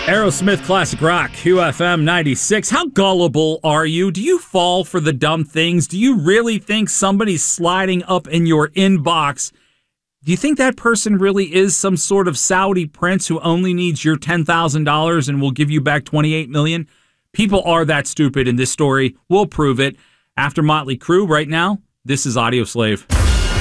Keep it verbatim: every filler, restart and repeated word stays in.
Aerosmith Classic Rock, Q F M ninety-six. How gullible are you? Do you fall for the dumb things? Do you really think somebody's sliding up in your inbox? Do you think that person really is some sort of Saudi prince who only needs your ten thousand dollars and will give you back twenty-eight million dollars? People are that stupid in this story. We'll prove it. After Motley Crue right now, this is Audio Slave.